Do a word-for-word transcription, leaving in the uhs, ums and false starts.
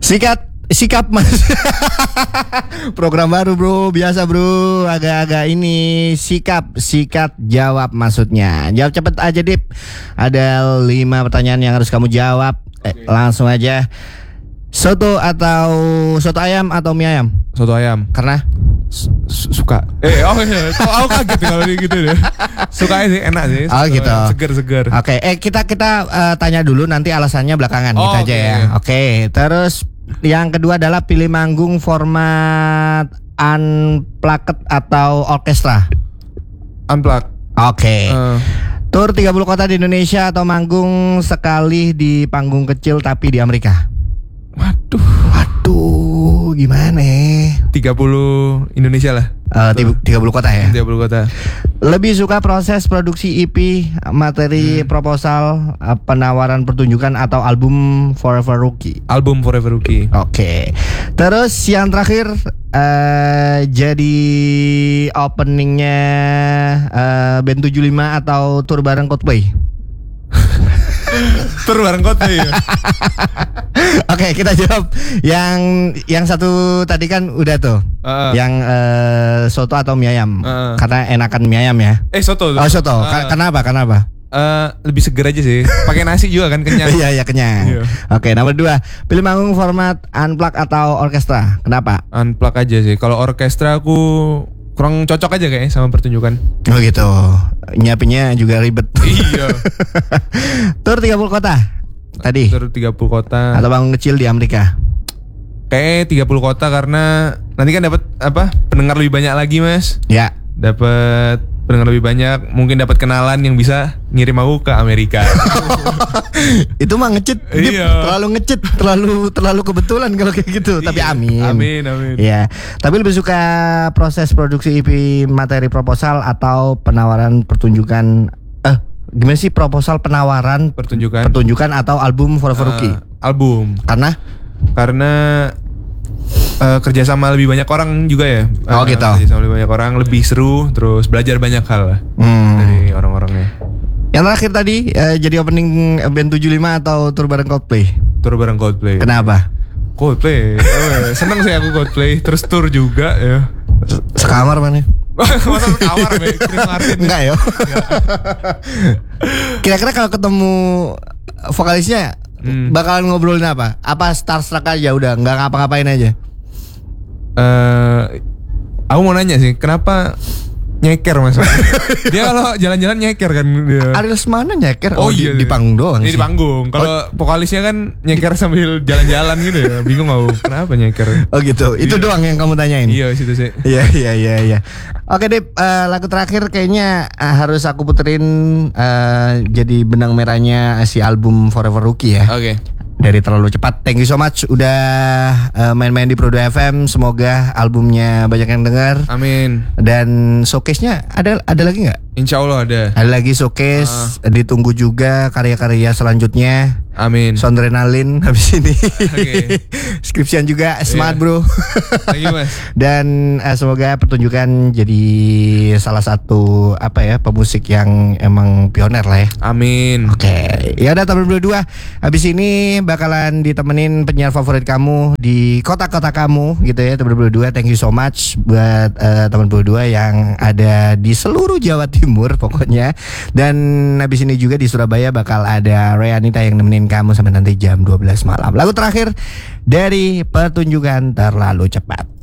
Sikat Sikap mas. Program baru bro, biasa bro. Agak-agak ini sikap, sikat jawab maksudnya. Jawab cepet aja Dip. Ada lima pertanyaan yang harus kamu jawab. eh, Langsung aja. Soto atau soto ayam atau mie ayam? Soto ayam. Karena? S- suka. Eh oh iya, kok aku kaget kalau gitu deh. Suka sih, enak sih. Oh gitu. Seger-seger. Oke, eh kita kita uh, tanya dulu, nanti alasannya belakangan. Oh, gitu aja okay. ya. Oke, terus yang kedua adalah pilih manggung format unplugged atau orkestra. Unplugged. Oke. Uh. Tur tiga puluh kota di Indonesia atau manggung sekali di panggung kecil tapi di Amerika? Waduh. Waduh, gimana? tiga puluh Indonesia lah. Uh, tiga puluh kota ya. tiga puluh kota. Lebih suka proses produksi E P, materi hmm. proposal, penawaran pertunjukan atau album Forever Rookie? Album Forever Rookie. Oke. Okay. Terus yang terakhir uh, jadi openingnya uh, band tujuh puluh lima atau tur bareng Coldplay? Tur bareng Coldplay. Ya? Oke, okay, kita jawab yang yang satu tadi kan udah tuh. Uh, yang uh, soto atau mie ayam? Uh, Karena enakan mie ayam ya. Eh soto. Oh soto. Uh, Kenapa? Kenapa? Uh, lebih seger aja sih. Pakai nasi juga kan kenyang. Iya, iya kenyang. Oke, okay, nomor dua. Pilih manggung format unplugged atau orkestra. Kenapa? Unplugged aja sih. Kalau orkestra aku kurang cocok aja kayaknya sama pertunjukan. Oh gitu. Nyiapinnya juga ribet. Iya. Tur tiga puluh kota. Tadi. Tur tiga puluh kota. Atau panggung kecil di Amerika. Kayak tiga puluh kota karena nanti kan dapat apa? Pendengar lebih banyak lagi, Mas. Ya. Dapat pendengar lebih banyak, mungkin dapat kenalan yang bisa ngirim aku ke Amerika. Itu mah ngecit, iya. terlalu ngecit, terlalu terlalu kebetulan kalau kayak gitu. Tapi amin. Amin, amin. Ya, tapi lebih suka proses produksi E P, materi proposal atau penawaran pertunjukan? Eh, gimana sih proposal penawaran pertunjukan? Pertunjukan atau album Forever Rookie? Uh, album. Karena? Karena Uh, kerja sama lebih banyak orang juga ya. Oh uh, gitu. Kerja sama lebih banyak orang, lebih seru, terus belajar banyak hal lah hmm. dari orang-orangnya. Yang terakhir tadi uh, jadi opening band tujuh puluh lima atau tur bareng Coldplay? Tur bareng Coldplay. Kenapa? Coldplay. Oh, seneng sih aku Coldplay. Terus tur juga ya. Sekamar mana? Masa sekamar ya? Chris Martin. Enggak ya. Kira-kira kalau ketemu vokalisnya hmm. bakalan ngobrolin apa? Apa starstruck aja udah, nggak ngapa-ngapain aja? Uh, aku mau nanya sih, kenapa nyeker mas? Dia kalau jalan-jalan nyeker kan dia. Ariel mana nyeker? Oh, oh iya, di, di panggung doang sih. Di panggung. Kalau oh. vokalisnya kan nyeker sambil jalan-jalan gitu ya. Bingung aku kenapa nyeker. Oh gitu. Itu iya. doang yang kamu tanyain. Iya situ sih. Iya iya iya iya. Oke Dip, uh, lagu terakhir kayaknya uh, harus aku puterin uh, jadi benang merahnya si album Forever Rookie ya. Oke. Okay. Dari Terlalu Cepat. Thank you so much udah uh, main-main di Pro dua F M. Semoga albumnya banyak yang dengar. Amin. Dan showcase-nya ada ada lagi nggak? Insya Allah ada. Ada lagi showcase. Uh. Ditunggu juga karya-karya selanjutnya. Amin. Sondrenalin habis ini. Okay. Skripsian juga semangat yeah. bro. Thank you mas. Dan uh, semoga pertunjukan jadi salah satu apa ya pemusik yang emang pioner lah ya. Amin. Oke. Okay. Ya udah teman berdua. Habis ini bakalan ditemenin penyiar favorit kamu di kota-kota kamu gitu ya teman berdua. Thank you so much buat uh, teman berdua yang ada di seluruh Jawa Timur pokoknya. Dan habis ini juga di Surabaya bakal ada Reanita yang nemenin kamu sampai nanti jam dua belas malam. Lagu terakhir dari pertunjukan Terlalu Cepat.